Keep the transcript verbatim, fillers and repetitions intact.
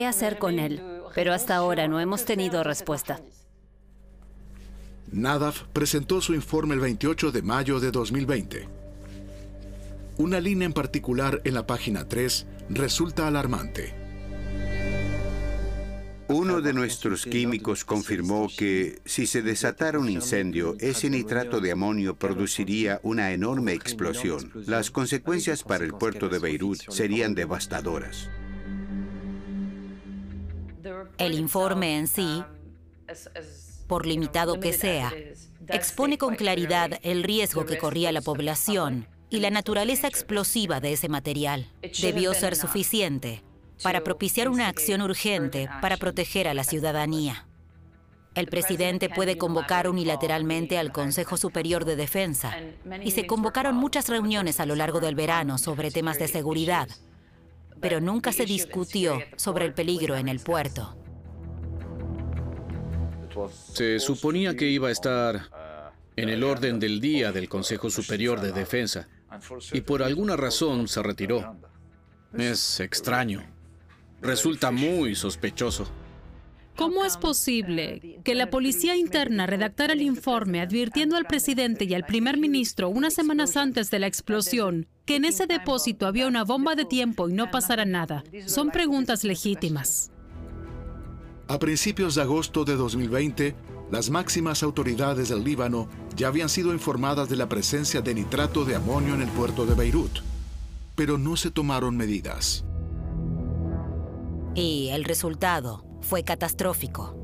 qué hacer con él, pero hasta ahora no hemos tenido respuesta. Nadav presentó su informe el veintiocho de mayo de dos mil veinte. Una línea en particular en la página tres resulta alarmante. Uno de nuestros químicos confirmó que si se desatara un incendio, ese nitrato de amonio produciría una enorme explosión. Las consecuencias para el puerto de Beirut serían devastadoras. El informe en sí, por limitado que sea, expone con claridad el riesgo que corría la población y la naturaleza explosiva de ese material. Debió ser suficiente para propiciar una acción urgente para proteger a la ciudadanía. El presidente puede convocar unilateralmente al Consejo Superior de Defensa y se convocaron muchas reuniones a lo largo del verano sobre temas de seguridad, pero nunca se discutió sobre el peligro en el puerto. Se suponía que iba a estar en el orden del día del Consejo Superior de Defensa y por alguna razón se retiró. Es extraño. Resulta muy sospechoso. ¿Cómo es posible que la policía interna redactara el informe advirtiendo al presidente y al primer ministro unas semanas antes de la explosión que en ese depósito había una bomba de tiempo y no pasara nada? Son preguntas legítimas. A principios de agosto de dos mil veinte, las máximas autoridades del Líbano ya habían sido informadas de la presencia de nitrato de amonio en el puerto de Beirut, pero no se tomaron medidas. Y el resultado fue catastrófico.